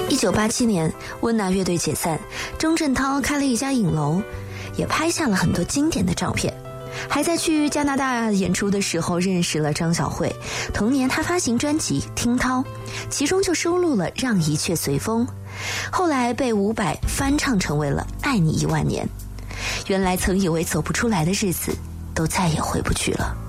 1987年，温拿乐队解散，钟镇涛开了一家影楼，也拍下了很多经典的照片。还在去加拿大演出的时候认识了张小慧，同年他发行专辑《听涛》，其中就收录了《让一切随风》，后来被伍佰翻唱成为了《爱你1万年》。原来曾以为走不出来的日子，都再也回不去了。